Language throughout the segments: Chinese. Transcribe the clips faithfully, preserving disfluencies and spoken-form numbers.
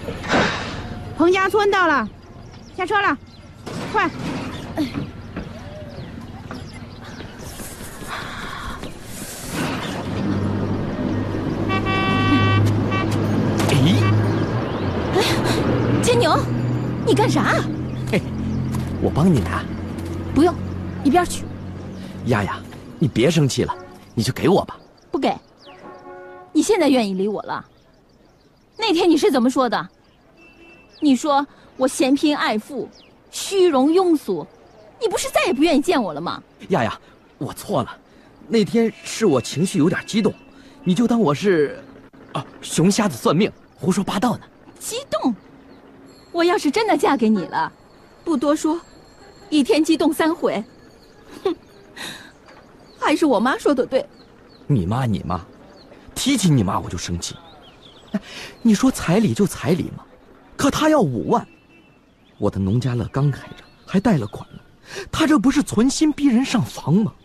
彭家村到了，下车了，快！ 哎，牵牛，你干啥？ 嘿，我帮你拿。 不用，一边去。 丫丫，你别生气了，你就给我吧。 不给。你现在愿意理我了？那天你是怎么说的？你说我嫌贫爱富，虚荣庸俗，你不是再也不愿意见我了吗？ 丫丫，我错了，那天是我情绪有点激动，你就当我是，啊，熊瞎子算命，胡说八道呢。 激动？我要是真的嫁给你了，不多说，一天激动三回。哼，还是我妈说的对。 你妈你妈，提起你妈我就生气。你说彩礼就彩礼嘛，可他要五万，我的农家乐刚开着，还贷了款呢，他这不是存心逼人上房吗？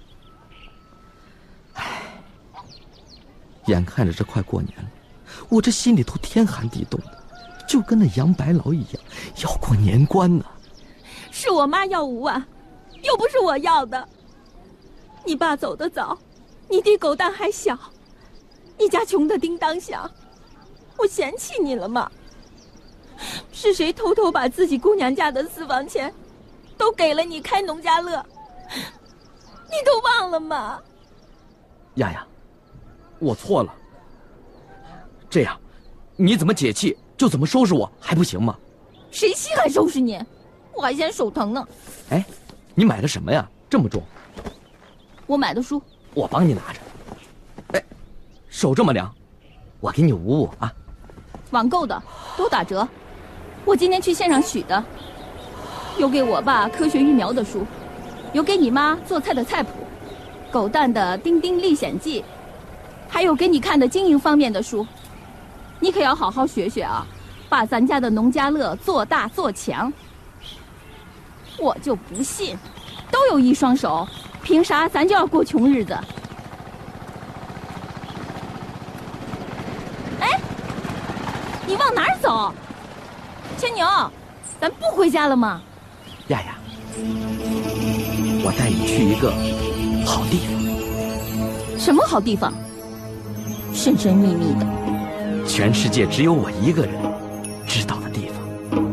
唉，眼看着这快过年了，我这心里头天寒地冻的，就跟那杨白劳一样，要过年关呢。 是我妈要五万，又不是我要的。你爸走得早，你弟狗蛋还小，你家穷得叮当响，我嫌弃你了吗？是谁偷偷把自己姑娘家的私房钱都给了你开农家乐？你都忘了吗？ 丫丫，我错了。这样，你怎么解气就怎么收拾我，还不行吗？ 谁稀罕收拾你？我还嫌手疼呢。 哎，你买的什么呀？这么重？ 我买的书。 我帮你拿着。哎，手这么凉，我给你捂捂啊。 网购的都打折，我今天去线上取的。有给我爸科学育苗的书，有给你妈做菜的菜谱，狗蛋的《丁丁历险记》，还有给你看的经营方面的书。你可要好好学学啊，把咱家的农家乐做大做强。我就不信，都有一双手，凭啥咱就要过穷日子？哎，你往哪儿走？牵牛，咱不回家了吗？ 丫丫，我带你去一个好地方。 什么好地方？神神秘秘的。 全世界只有我一个人